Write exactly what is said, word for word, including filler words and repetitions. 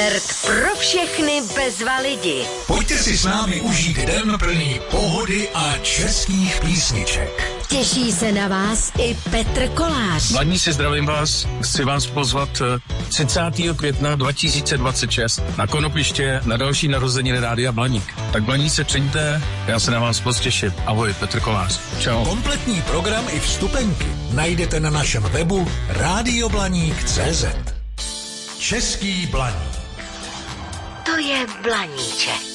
Koncert pro všechny bezva lidi. Pojďte si s námi užít den plný pohody a českých písniček. Těší se na vás i Petr Kolář. Mladí, si zdravím vás. Chci vás pozvat třicátého května dva tisíce dvacet šest na Konopiště na další narozeniny Rádia Blaník. Tak Blaní se přijďte, já se na vás moc těším. Ahoj, Petr Kolář. Čau. Kompletní program i vstupenky najdete na našem webu rádio blaník tečka cé zet. Český Blaník. To je Blaníček.